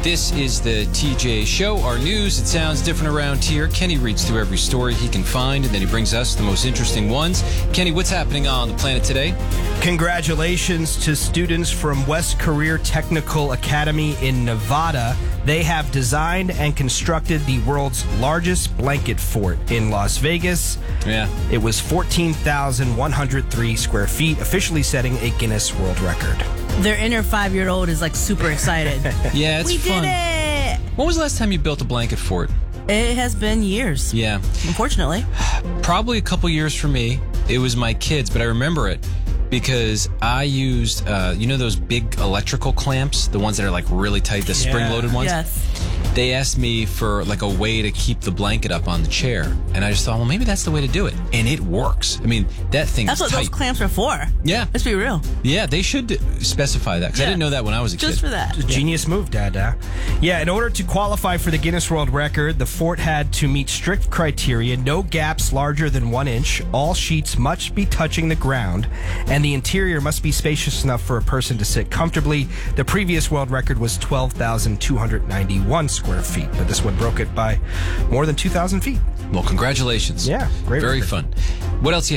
This is the TJ Show, our news. It sounds different around here. Kenny reads through every story he can find, and then he brings us the most interesting ones. Kenny, what's happening on the planet today? Congratulations to students from West Career Technical Academy in Nevada. They have designed and constructed the world's largest blanket fort in Las Vegas. Yeah. It was 14,103 square feet, officially setting a Guinness World Record. Their inner 5-year-old is like super excited. Yeah, it's we fun. did it! When was the last time you built a blanket fort? It has been years. Yeah. Unfortunately. Probably a couple years for me. It was my kids, but I remember it because I used, those big electrical clamps, the ones that are like really tight, the spring-loaded ones? Yes. They asked me for like a way to keep the blanket up on the chair. And I just thought, well, maybe that's the way to do it. And it works. I mean, that thing's That's what tight. those clamps are for. Yeah. Let's be real. Yeah, they should specify that because I Yeah. didn't know that when I was a kid. Just for that. Genius move, Dada. Yeah, in order to qualify for the Guinness World Record, the fort had to meet strict criteria: no gaps larger than 1 inch, all sheets must be touching the ground, and the interior must be spacious enough for a person to sit comfortably. The previous world record was 12,291 square feet, but this one broke it by more than 2,000 feet. Well, congratulations. Yeah, great Very record. fun. What else you